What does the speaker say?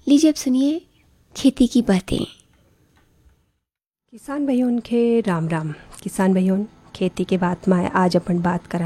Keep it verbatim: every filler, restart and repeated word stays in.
लीजिए अब सुनिए खेती की बातें। किसान भाइयों के राम राम। किसान भाइयों खेती के बात में आज अपन बात करा